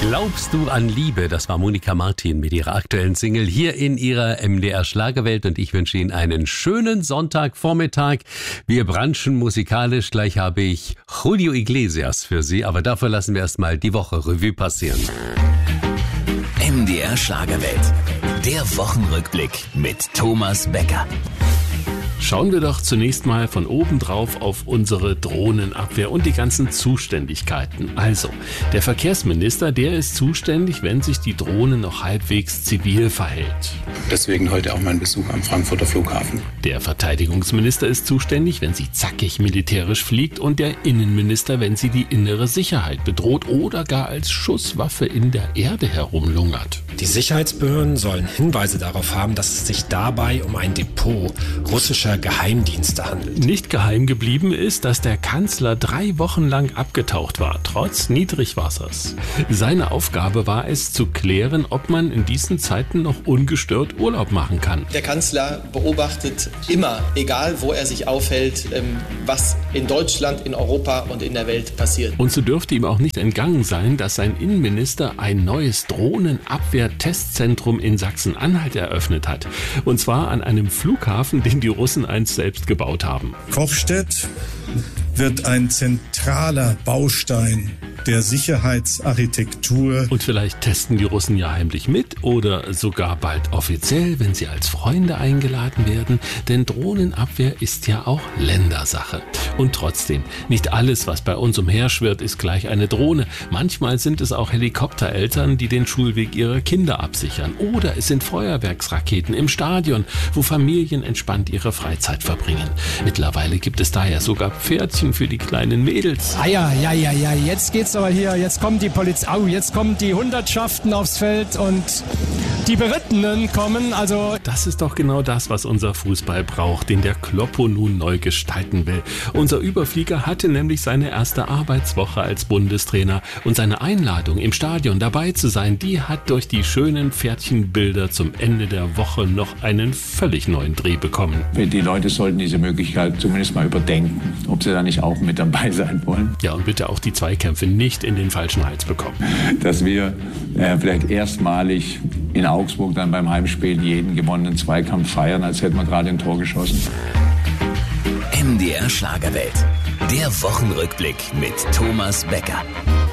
Glaubst du an Liebe? Das war Monika Martin mit ihrer aktuellen Single hier in ihrer MDR Schlagerwelt und ich wünsche Ihnen einen schönen Sonntagvormittag. Wir branchen musikalisch. Gleich habe ich Julio Iglesias für Sie, aber dafür lassen wir erstmal die Woche Revue passieren. MDR Schlagerwelt. Der Wochenrückblick mit Thomas Becker. Schauen wir doch zunächst mal von oben drauf auf unsere Drohnenabwehr und die ganzen Zuständigkeiten. Also, der Verkehrsminister, der ist zuständig, wenn sich die Drohne noch halbwegs zivil verhält. Deswegen heute auch mein Besuch am Frankfurter Flughafen. Der Verteidigungsminister ist zuständig, wenn sie zackig militärisch fliegt und der Innenminister, wenn sie die innere Sicherheit bedroht oder gar als Schusswaffe in der Erde herumlungert. Die Sicherheitsbehörden sollen Hinweise darauf haben, dass es sich dabei um ein Depot russischer Geheimdienste handelt. Nicht geheim geblieben ist, dass der Kanzler 3 Wochen lang abgetaucht war, trotz Niedrigwassers. Seine Aufgabe war es, zu klären, ob man in diesen Zeiten noch ungestört Urlaub machen kann. Der Kanzler beobachtet immer, egal wo er sich aufhält, was in Deutschland, in Europa und in der Welt passiert. Und so dürfte ihm auch nicht entgangen sein, dass sein Innenminister ein neues Drohnenabwehr-Testzentrum in Sachsen-Anhalt eröffnet hat. Und zwar an einem Flughafen, den die Russen einst selbst gebaut haben. Kochstedt wird ein zentraler Baustein der Sicherheitsarchitektur. Und vielleicht testen die Russen ja heimlich mit oder sogar bald offiziell, wenn sie als Freunde eingeladen werden. Denn Drohnenabwehr ist ja auch Ländersache. Und trotzdem, nicht alles, was bei uns umherschwirrt, ist gleich eine Drohne. Manchmal sind es auch Helikoptereltern, die den Schulweg ihrer Kinder absichern. Oder es sind Feuerwerksraketen im Stadion, wo Familien entspannt ihre Freizeit verbringen. Mittlerweile gibt es da ja sogar Pferdchen für die kleinen Mädels. Ja, jetzt geht's aber hier, jetzt kommt die Polizei, jetzt kommen die Hundertschaften aufs Feld und die Berittenen kommen, also... Das ist doch genau das, was unser Fußball braucht, den der Kloppo nun neu gestalten will. Unser Überflieger hatte nämlich seine erste Arbeitswoche als Bundestrainer und seine Einladung, im Stadion dabei zu sein, die hat durch die schönen Pferdchenbilder zum Ende der Woche noch einen völlig neuen Dreh bekommen. Die Leute sollten diese Möglichkeit zumindest mal überdenken, ob sie da nicht auch mit dabei sein wollen. Ja, und bitte auch die Zweikämpfe nicht in den falschen Hals bekommen. Dass wir vielleicht erstmalig in Augsburg dann beim Heimspiel jeden gewonnenen Zweikampf feiern, als hätten wir gerade ein Tor geschossen. MDR Schlagerwelt. Der Wochenrückblick mit Thomas Becker.